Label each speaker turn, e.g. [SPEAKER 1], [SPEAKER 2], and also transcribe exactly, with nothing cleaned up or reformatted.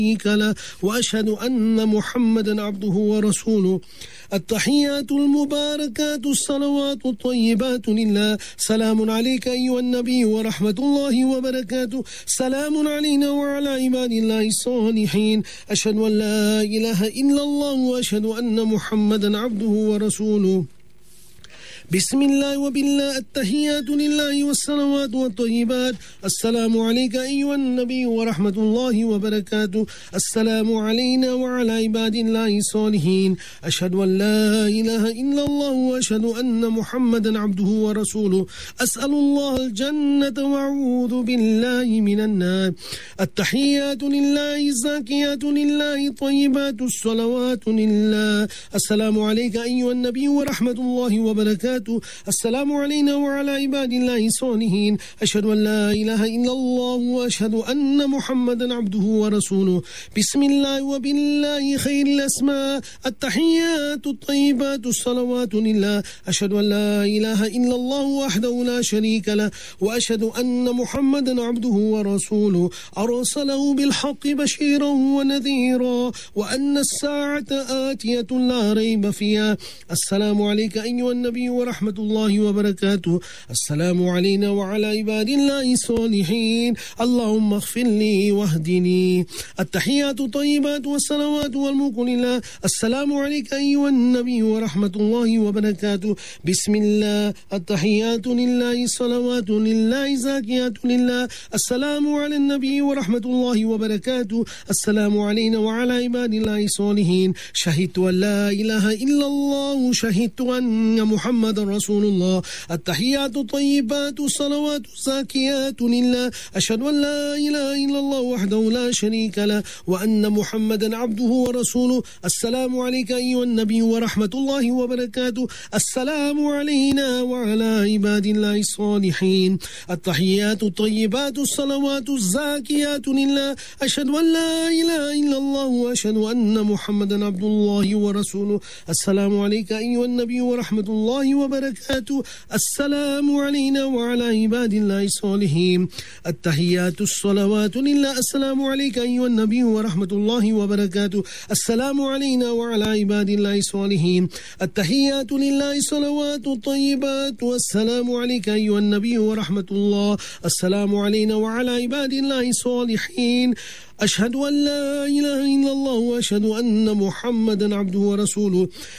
[SPEAKER 1] شريك له وأشهد أن محمدا عبده ورسوله. التحيات المباركات الصلوات الطيبات لله. سلام عليك أيها النبي ورحمة الله وبركاته. سلام علينا وعلى عباد الله الصالحين. أشهد أن لا إله إلا الله وأشهد أن محمدا عبده ورسوله. بسم الله وبالله. التحيات لله والصلوات والطيبات. السلام عليك أيها النبي ورحمة الله وبركاته. السلام علينا وعلى عباد الله الصالحين. أشهد أن لا إله إلا الله وأشهد أن محمدا عبده ورسوله. أسأل الله الجنة وأعوذ بالله من النار. التحيات لله الزاكيات لله طيبات الصلوات لله. السلام عليك أيها النبي ورحمة الله وبركاته. السلام علينا وعلى عباد الله الصالحين. أشهد أن لا إله إلا الله وأشهد أن محمدا عبده ورسوله. بسم الله وبالله خير الأسماء. التحيات الطيبات الصلوات لله. أشهد أن لا إله إلا الله وحده لا شريك له وأشهد أن محمدا عبده ورسوله. أرسله بالحق بشيرا ونذيرا وأن الساعة آتية لا ريب فيها. السلام عليك أيها النبي ورحمة الله وبركاته. السلام علينا وعلى عباد الله الصالحين. اللهم اغفر لي واهدني. التحيات الطيبات والصلوات والملك لله. السلام عليك أيها النبي ورحمة الله وبركاته. بسم الله. التحيات لله الصلوات لله زاكيات لله. السلام على النبي ورحمة الله وبركاته. السلام علينا وعلى عباد الله الصالحين. شهدت أن لا إله إلا الله. شهدت أن محمد رسول الله. التحيات الطيبات الصلوات الزاكيات لله. أشهد أن لا إله إلا الله وحده لا شريك له وأن محمدا عبده ورسوله. السلام عليك أيها النبي ورحمة الله وبركاته. السلام علينا وعلى عباد الله الصالحين. التحيات الطيبات الصلوات الزاكيات لله. أشهد أن لا إله إلا الله وأشهد أن محمدا عبد الله ورسوله. السلام عليك أيها النبي ورحمة الله وبركاته. السلام علينا وعلى عباد الله الصالحين. التحيات الصلوات لله. السلام عليك أيها النبي ورحمة الله وبركاته. السلام علينا وعلى عباد الله الصالحين. التحيات لله الصلوات الطيبات. والسلام عليك أيها النبي ورحمة الله. السلام علينا وعلى عباد الله الصالحين. أشهد أن لا إله إلا الله وأشهد أن محمدا عبده ورسوله.